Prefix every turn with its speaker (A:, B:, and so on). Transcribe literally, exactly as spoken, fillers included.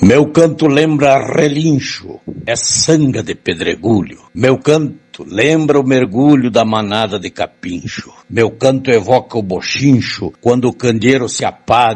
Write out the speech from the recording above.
A: Meu canto lembra relincho, é sanga de pedregulho. Meu canto lembra o mergulho da manada de capincho. Meu canto evoca o bochincho, quando o candeeiro se apaga